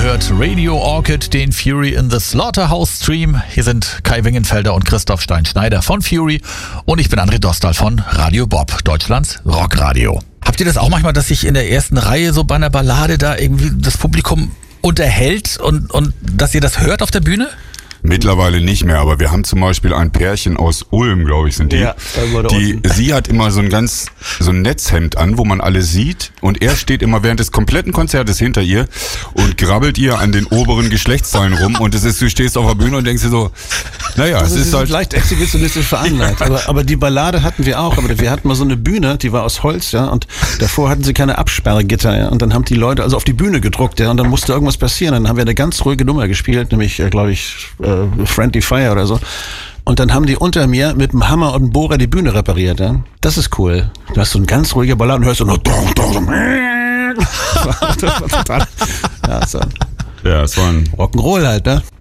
hört Radio Orchid, den Fury in the Slaughterhouse Stream. Hier sind Kai Wingenfelder und Christoph Stein-Schneider von Fury und ich bin André Dostal von Radio Bob, Deutschlands Rockradio. Habt ihr das auch manchmal, dass sich in der ersten Reihe so bei einer Ballade da irgendwie das Publikum unterhält und dass ihr das hört auf der Bühne? Mittlerweile nicht mehr, aber wir haben zum Beispiel ein Pärchen aus Ulm, glaube ich, sind die. Ja, sie hat immer so ein Netzhemd an, wo man alles sieht, und er steht immer während des kompletten Konzertes hinter ihr und grabbelt ihr an den oberen Geschlechtsteilen rum, und du stehst auf der Bühne und denkst dir so, naja, also es ist halt leicht exhibitionistisch veranlagt, aber die Ballade hatten wir auch, aber wir hatten mal so eine Bühne, die war aus Holz, ja, und davor hatten sie keine Absperrgitter, ja, und dann haben die Leute also auf die Bühne gedruckt, ja, und dann musste irgendwas passieren, dann haben wir eine ganz ruhige Nummer gespielt, nämlich, glaube ich, Friendly Fire oder so. Und dann haben die unter mir mit dem Hammer und dem Bohrer die Bühne repariert. Ja? Das ist cool. Du hast so ein ganz ruhiger Ballade und hörst so nur das war total, ja, es war ein Rock'n'Roll halt, ne?